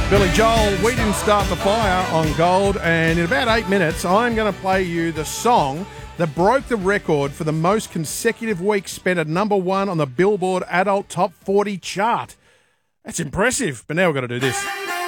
Billy Joel, We Didn't Start the Fire on Gold, and in about 8 minutes I'm going to play you the song that broke the record for the most consecutive weeks spent at number one on the Billboard Adult Top 40 chart. That's impressive, but now we've got to do this.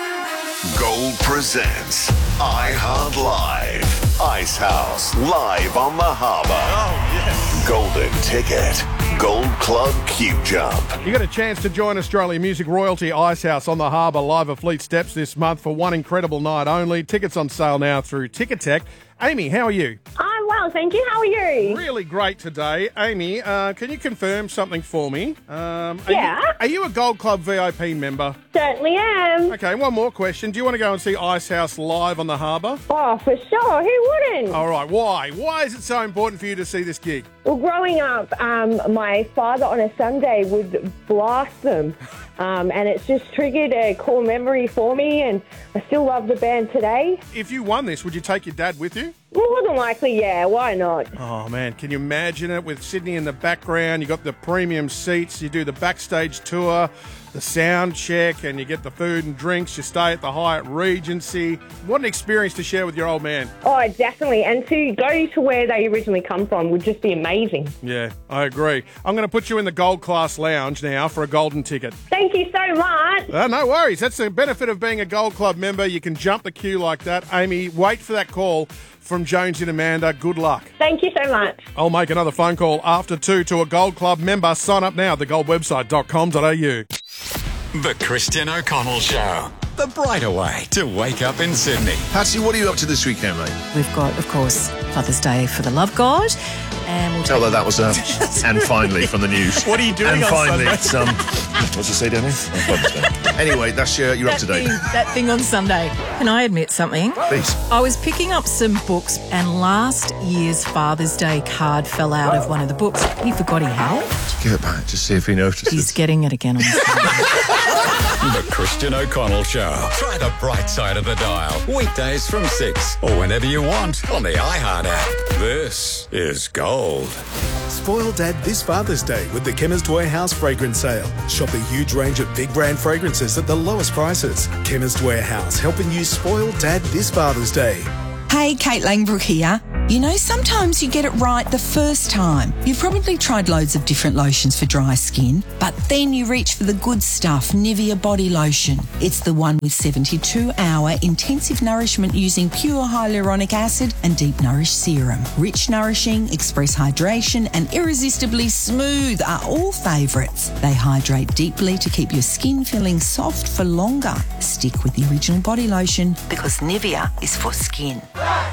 Gold presents iHeart Live. Ice House, live on the harbour. Oh, yes. Golden Ticket. Gold Club Q Jump. You got a chance to join Australian music royalty Ice House on the harbour live at Fleet Steps this month for one incredible night only. Tickets on sale now through Ticketek. Amy, how are you? I'm well, thank you. How are you? Really great today. Amy, can you confirm something for me? Yeah. Are you a Gold Club VIP member? Certainly am. Okay, one more question. Do you want to go and see Ice House live on the harbour? Oh, for sure. Who wouldn't? All right, why? Why is it so important for you to see this gig? Well, growing up, my father on a Sunday would blast them. And it's just triggered a core memory for me, and I still love the band today. If you won this, would you take your dad with you? More than likely, yeah. Why not? Oh, man, can you imagine it with Sydney in the background? You got the premium seats, you do the backstage tour, the sound check, and you get the food and drinks. You stay at the Hyatt Regency. What an experience to share with your old man. Oh, definitely. And to go to where they originally come from would just be amazing. Yeah, I agree. I'm going to put you in the Gold Class Lounge now for a golden ticket. Thank you so much. No worries. That's the benefit of being a Gold Club member. You can jump the queue like that. Amy, wait for that call from Jonesy and Amanda. Good luck. Thank you so much. I'll make another phone call after 2 to a Gold Club member. Sign up now at thegoldwebsite.com.au. The Christian O'Connell Show. The brighter way to wake up in Sydney. Patsy, what are you up to this weekend, mate? We've got, of course, Father's Day for the Love God. And we'll Tell her that was and finally from the news. What are you doing and on finally, Sunday? What's it say down here? Anyway, that's you're up to date. that thing on Sunday. Can I admit something? Please. I was picking up some books and last year's Father's Day card fell out of one of the books. He forgot he had it. Give it back to see if he notices. He's getting it again on Sunday. The Christian O'Connell Show. Try the bright side of the dial. Weekdays from 6 or whenever you want on the iHeart app. This is Gold. Spoil Dad this Father's Day with the Chemist Warehouse fragrance sale. Shop a huge range of big brand fragrances at the lowest prices. Chemist Warehouse, helping you spoil Dad this Father's Day. Hey, Kate Langbrook here. You know, sometimes you get it right the first time. You've probably tried loads of different lotions for dry skin, but then you reach for the good stuff, Nivea Body Lotion. It's the one with 72-hour intensive nourishment using pure hyaluronic acid and deep nourish serum. Rich, nourishing, express hydration and irresistibly smooth are all favourites. They hydrate deeply to keep your skin feeling soft for longer. Stick with the original body lotion because Nivea is for skin.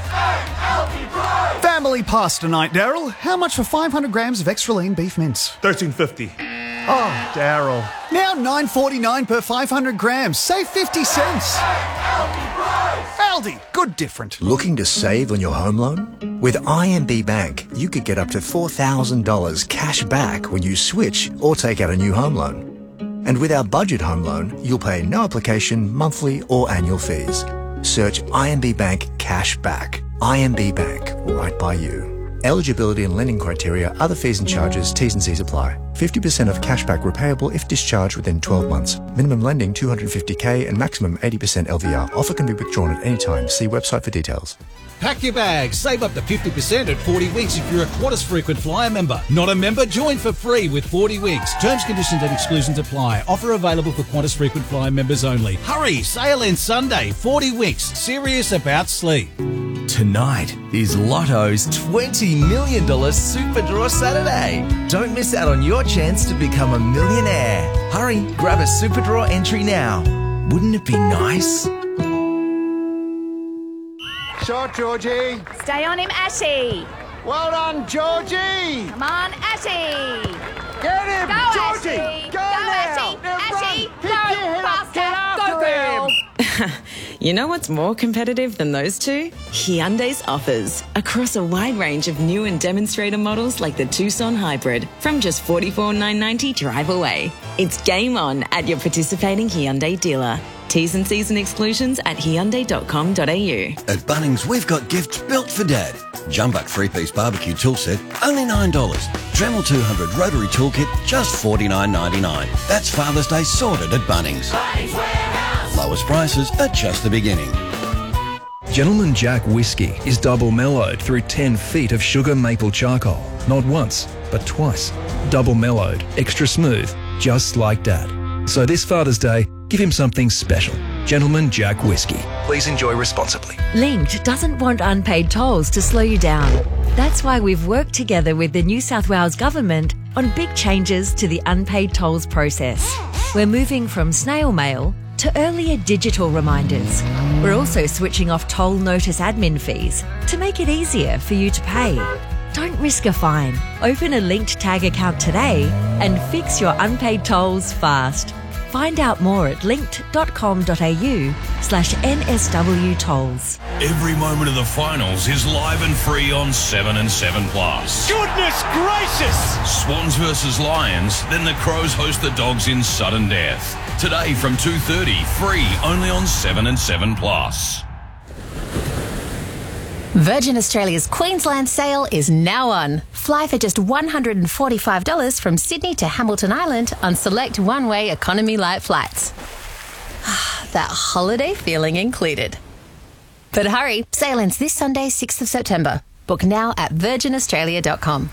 Family pasta night, Daryl. How much for 500 grams of extra lean beef mince? $13.50. Oh, Daryl. Now $9.49 per 500 grams. Save 50 cents. Aldi, good different. Looking to save on your home loan? With IMB Bank, you could get up to $4,000 cash back when you switch or take out a new home loan. And with our budget home loan, you'll pay no application, monthly or annual fees. Search IMB Bank Cash Back. IMB Bank, right by you. Eligibility and lending criteria, other fees and charges, T's and C's apply. 50% of cashback repayable if discharged within 12 months. Minimum lending $250K and maximum 80% LVR. Offer can be withdrawn at any time. See website for details. Pack your bags. Save up to 50% at 40 Winks if you're a Qantas Frequent Flyer member. Not a member? Join for free with 40 Winks. Terms, conditions and exclusions apply. Offer available for Qantas Frequent Flyer members only. Hurry! Sale ends Sunday. 40 Winks. Serious about sleep. Tonight is Lotto's $20 million Super Draw Saturday. Don't miss out on your chance to become a millionaire. Hurry, grab a Super Draw entry now. Wouldn't it be nice? Shot, Georgie. Stay on him, Ashy. Well done, Georgie. Come on, Ashy. Get him, Go, Georgie. Ashy. Go now. Ashy. Go, Get faster. Go, girl. You know what's more competitive than those two? Hyundai's offers. Across a wide range of new and demonstrator models like the Tucson Hybrid from just $44,990 drive away. It's game on at your participating Hyundai dealer. T's and C's and exclusions at Hyundai.com.au. At Bunnings, we've got gifts built for Dad. Jumbuck 3-piece barbecue tool set, only $9. Dremel 200 rotary toolkit, just $49.99. That's Father's Day sorted at Bunnings. Bunnings Warehouse. lowest prices are just the beginning. Gentleman Jack Whiskey is double mellowed through 10 feet of sugar maple charcoal. Not once, but twice. Double mellowed, extra smooth, just like Dad. So this Father's Day, give him something special. Gentleman Jack Whiskey. Please enjoy responsibly. Linked doesn't want unpaid tolls to slow you down. That's why we've worked together with the New South Wales Government on big changes to the unpaid tolls process. We're moving from snail mail to earlier digital reminders. We're also switching off toll notice admin fees to make it easier for you to pay. Don't risk a fine. Open a Linked Tag account today and fix your unpaid tolls fast. Find out more at linked.com.au/NSW tolls. Every moment of the finals is live and free on 7 and 7 Plus. Goodness gracious! Swans versus Lions, then the Crows host the Dogs in sudden death. Today from 2:30, free only on 7 and 7 Plus. Virgin Australia's Queensland sale is now on. Fly for just $145 from Sydney to Hamilton Island on select one-way economy light flights. That holiday feeling included. But hurry, sale ends this Sunday, 6th of September. Book now at virginaustralia.com.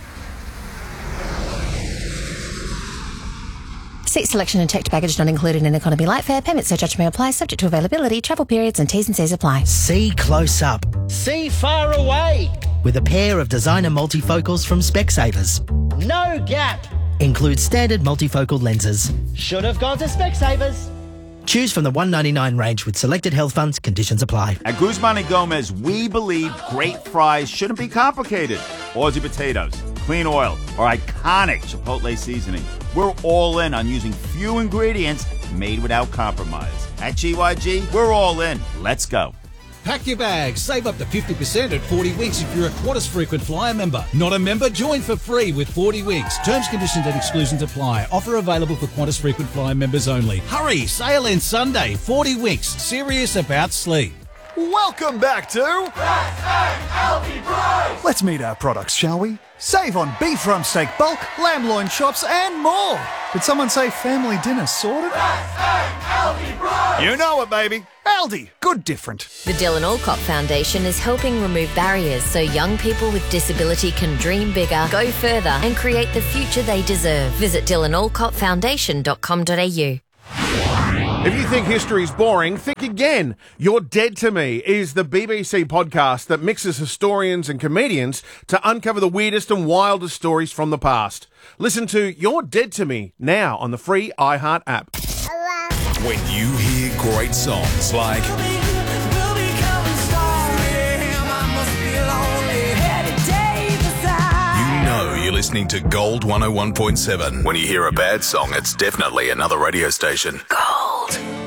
Seat selection and checked baggage not included in economy light fare. Payment surcharge may apply, subject to availability, travel periods and T's and C's apply. See close up. See far away. With a pair of designer multifocals from Specsavers. No gap. Includes standard multifocal lenses. Should have gone to Specsavers. Choose from the $199 range with selected health funds. Conditions apply. At Guzman & Gomez, we believe great fries shouldn't be complicated. Aussie potatoes, clean oil, or iconic Chipotle seasoning. We're all in on using few ingredients made without compromise. At GYG, we're all in. Let's go. Pack your bags. Save up to 50% at 40 Winks if you're a Qantas frequent flyer member. Not a member? Join for free with 40 Winks. Terms, conditions and exclusions apply. Offer available for Qantas frequent flyer members only. Hurry! Sale ends Sunday. 40 Winks. Serious about sleep. Welcome back to Healthy Price! Let's meet our products, shall we? Save on beef rump steak bulk, lamb loin chops and more. Did someone say family dinner sorted? Healthy Price! You know it, baby. Aldi, good different. The Dylan Alcott Foundation is helping remove barriers so young people with disability can dream bigger, go further and create the future they deserve. Visit dylanalcottfoundation.com.au. If you think history is boring, think again. You're Dead to Me is the BBC podcast that mixes historians and comedians to uncover the weirdest and wildest stories from the past. Listen to You're Dead to Me now on the free iHeart app. When you hear great songs like you know you're listening to Gold 101.7. When you hear a bad song, it's definitely another radio station. Gold.